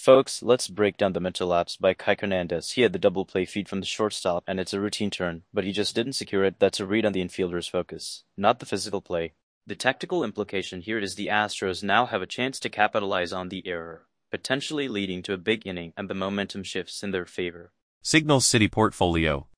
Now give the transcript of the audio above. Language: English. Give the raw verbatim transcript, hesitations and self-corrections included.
Folks, let's break down the mental lapse by Kike Hernandez. He had the double play feed from the shortstop, and it's a routine turn, but he just didn't secure it. That's a read on the infielder's focus, not the physical play. The tactical implication here is the Astros now have a chance to capitalize on the error, potentially leading to a big inning, and the momentum shifts in their favor. Signal City Portfolio.